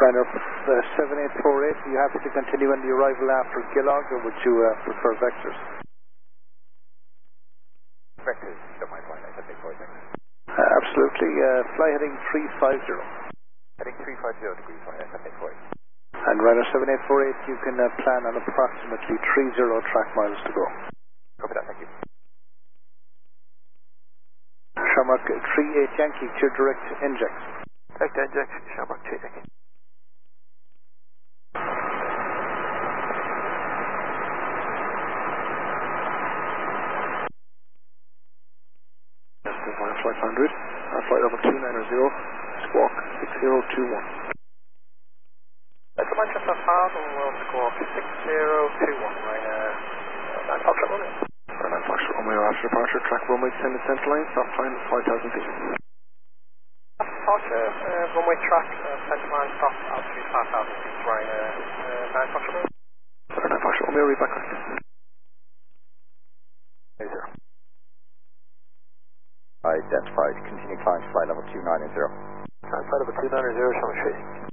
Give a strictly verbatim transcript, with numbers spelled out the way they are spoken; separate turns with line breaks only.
Ryanair uh, seven eight four eight, are you happy to continue on the arrival after Gillog, or would you uh, prefer vectors?
Vectors, don't mind flying S F eight four eight, thanks.
Uh, absolutely. Uh, fly heading three five zero.
Heading three five zero degrees, flying S F eight four eight.
And Ryanair seven eight four eight, you can uh, plan on approximately three zero track miles to go.
Copy that, thank you.
Shamrock three eight Yankee, clear direct inject.
Direct inject, Shamrock three Yankee.
Flight five hundred, uh, flight level two nine zero, squawk six zero two one.
That's a Manchester Harbour, World Squawk six zero two one, Ryanair nine Foxtrot runway.
nine Foxtrot runway, after departure, track runway descend to centre line, stop time five thousand feet.
After departure, uh, runway track, uh, centre line, stop altitude five thousand feet, Ryanair uh, nine Foxtrot runway.
Sorry, nine Foxtrot runway, read back correct.
Zero. Identified, continue climb, flight level two nine zero. Climb, flight level two nine zero, Shamrock three.